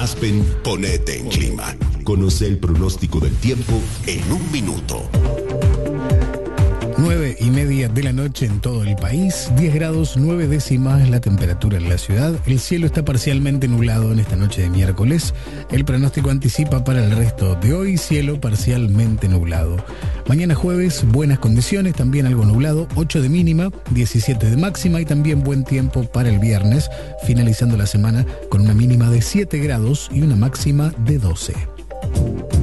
Aspen, ponete en clima. Conoce el pronóstico del tiempo en un minuto. 9:30 de la noche en todo el país, 10 grados 9 décimas la temperatura en la ciudad. El cielo está parcialmente nublado en esta noche de miércoles. El pronóstico anticipa para el resto de hoy cielo parcialmente nublado. Mañana jueves, buenas condiciones, también algo nublado, 8 de mínima, 17 de máxima y también buen tiempo para el viernes, finalizando la semana con una mínima de 7 grados y una máxima de 12.